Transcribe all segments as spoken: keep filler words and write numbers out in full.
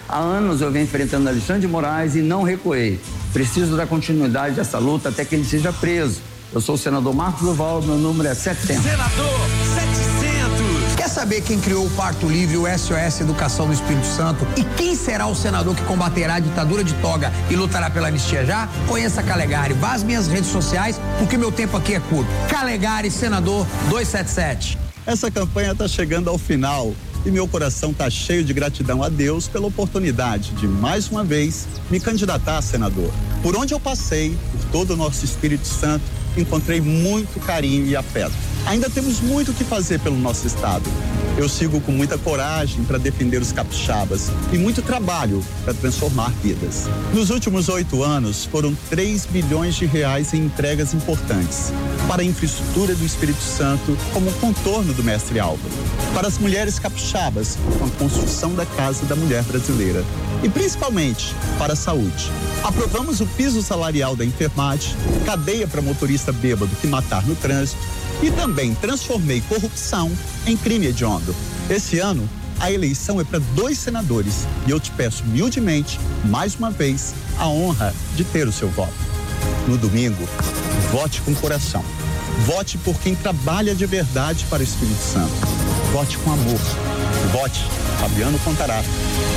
Há anos eu venho enfrentando Alexandre de Moraes e não recuei. Preciso dar continuidade dessa luta até que ele seja preso. Eu sou o senador Marcos Duval, meu número é setecentos. Senador setecentos. Quer saber quem criou o Parto Livre, o S O S Educação do Espírito Santo? E quem será o senador que combaterá a ditadura de toga e lutará pela anistia já? Conheça Calegari, vá às minhas redes sociais, porque meu tempo aqui é curto. Calegari, senador duzentos e setenta e sete. Essa campanha está chegando ao final e meu coração está cheio de gratidão a Deus pela oportunidade de, mais uma vez, me candidatar a senador. Por onde eu passei, por todo o nosso Espírito Santo, encontrei muito carinho e afeto. Ainda temos muito o que fazer pelo nosso estado. Eu sigo com muita coragem para defender os capixabas e muito trabalho para transformar vidas. Nos últimos oito anos, foram três bilhões de reais em entregas importantes para a infraestrutura do Espírito Santo, como o contorno do Mestre Álvaro. Para as mulheres capixabas, com a construção da Casa da Mulher Brasileira. E principalmente para a saúde. Aprovamos o piso salarial da enfermagem, cadeia para motorista bêbado que matar no trânsito e também transformei corrupção em crime hediondo. Esse ano, a eleição é para dois senadores e eu te peço humildemente, mais uma vez, a honra de ter o seu voto. No domingo, vote com coração. Vote por quem trabalha de verdade para o Espírito Santo. Vote com amor. Vote Fabiano Contarato.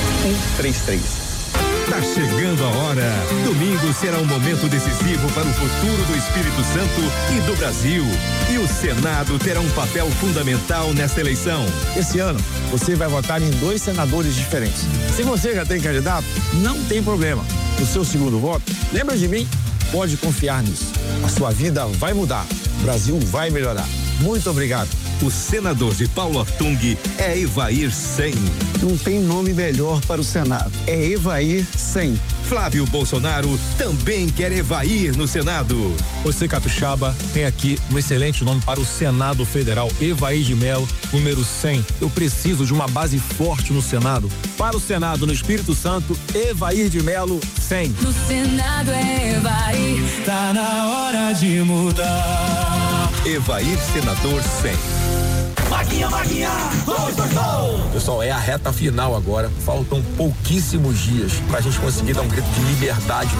um três três. Tá chegando a hora. Domingo será um momento decisivo para o futuro do Espírito Santo e do Brasil. E o Senado terá um papel fundamental nesta eleição. Esse ano, você vai votar em dois senadores diferentes. Se você já tem candidato, não tem problema. No seu segundo voto, lembra de mim? Pode confiar nisso. A sua vida vai mudar. O Brasil vai melhorar. Muito obrigado. O senador de Paulo Ortung é Evair cem. Não tem nome melhor para o Senado. É Evair cem. Flávio Bolsonaro também quer Evair no Senado. Você, capixaba, tem aqui um excelente nome para o Senado Federal, Evair de Mello, número cem. Eu preciso de uma base forte no Senado. Para o Senado, no Espírito Santo, Evair de Mello, cem. No Senado é Evair. Tá na hora de mudar. Evair, senador cem. Maguinha, Maguinha, dois, dois, dois. Pessoal, é a reta final agora. Faltam pouquíssimos dias pra gente conseguir dar um grito de liberdade